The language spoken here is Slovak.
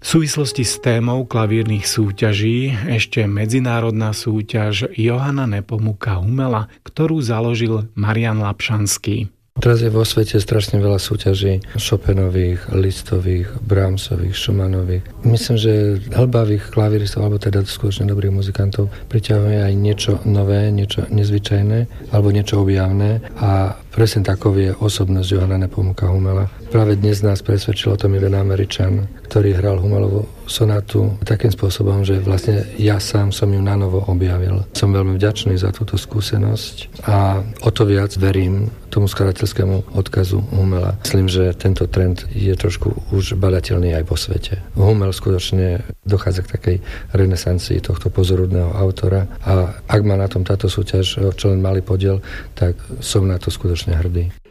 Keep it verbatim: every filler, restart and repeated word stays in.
V súvislosti s témou klavírnych súťaží ešte medzinárodná súťaž Johana Nepomuka Humela, ktorú založil Marian Lapšanský. Teraz je vo svete strašne veľa súťaží Chopinových, Listových, Brahmsových, Schumannových. Myslím, že hlbavých klavíristov, alebo teda skutočne dobrých muzikantov priťahuje aj niečo nové, niečo nezvyčajné, alebo niečo objavné a presne takový je osobnosť Johana Nepomuka Humela. Práve dnes nás presvedčil o tom jeden Američan, ktorý hral Humelovú sonátu takým spôsobom, že vlastne ja sám som ju nanovo objavil. Som veľmi vďačný za túto skúsenosť a o to viac verím tomu skladateľskému odkazu Humela. Myslím, že tento trend je trošku už badateľný aj vo svete. Humel skutočne dochádza k takej renesancii tohto pozorudného autora a ak má na tom táto súťaž čo len malý podiel, tak som na to skutočne hrdý.